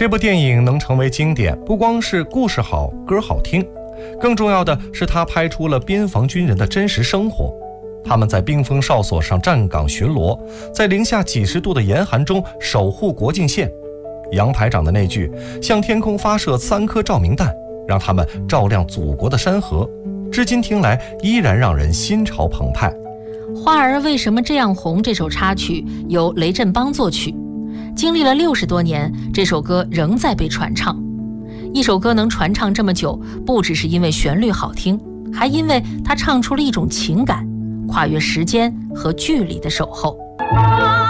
这部电影能成为经典，不光是故事好、歌好听，更重要的是它拍出了边防军人的真实生活。他们在冰封哨所上站岗巡逻，在零下几十度的严寒中守护国境线。杨排长的那句向天空发射3颗照明弹，让他们照亮祖国的山河，至今听来依然让人心潮澎湃。 花儿为什么这样红这首插曲由雷振邦作曲，经历了60多年，这首歌仍在被传唱。一首歌能传唱这么久，不只是因为旋律好听，还因为它唱出了一种情感，跨越时间和距离的守候。